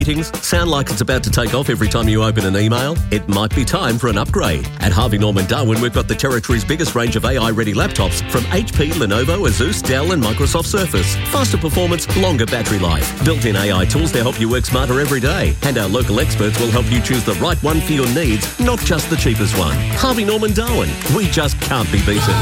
Meetings sound like it's about to take off every time you open an email? It might be time for an upgrade. At Harvey Norman Darwin, we've got the territory's biggest range of AI-ready laptops from HP, Lenovo, Asus, Dell and Microsoft Surface. Faster performance, longer battery life. Built-in AI tools to help you work smarter every day. And our local experts will help you choose the right one for your needs, not just the cheapest one. Harvey Norman Darwin. We just can't be beaten.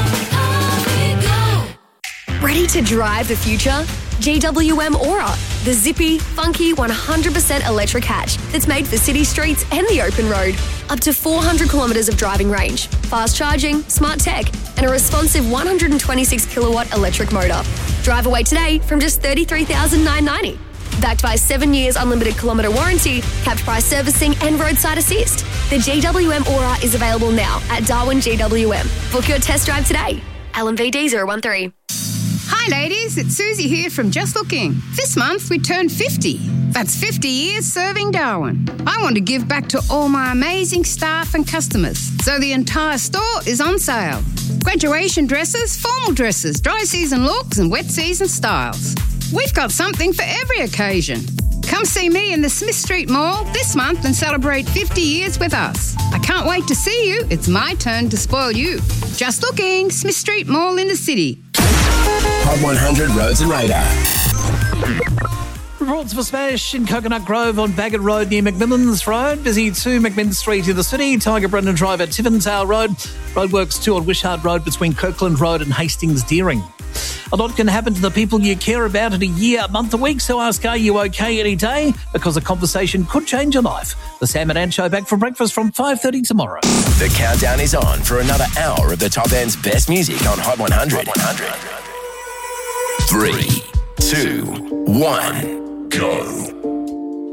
Ready to drive the future? GWM Aura, the zippy, funky 100% electric hatch that's made for city streets and the open road. Up to 400 kilometres of driving range, fast charging, smart tech, and a responsive 126 kilowatt electric motor. Drive away today from just $33,990. Backed by 7 years unlimited kilometre warranty, capped price servicing and roadside assist. The GWM Aura is available now at Darwin GWM. Book your test drive today. LMVD 013. Hi ladies, it's Susie here from Just Looking. This month we turned 50. That's 50 years serving Darwin. I want to give back to all my amazing staff and customers, so the entire store is on sale. Graduation dresses, formal dresses, dry season looks and wet season styles. We've got something for every occasion. Come see me in the Smith Street Mall this month and celebrate 50 years with us. I can't wait to see you. It's my turn to spoil you. Just Looking, Smith Street Mall in the city. Hot 100 Roads and Radar. Reports of a smash in Coconut Grove on Bagot Road near McMillan's Road. Busy 2 McMinn Street in the city. Tiger Brendan Drive at Tivensdale Road. Roadworks 2 on Wishart Road between Kirkland Road and Hastings Deering. A lot can happen to the people you care about in a year, a month, a week, so ask, are you okay any day? Because a conversation could change your life. The Sam and Ann Show back for breakfast from 5:30 tomorrow. The countdown is on for another hour of the top end's best music on Hot 100. 3, 2, 1, go.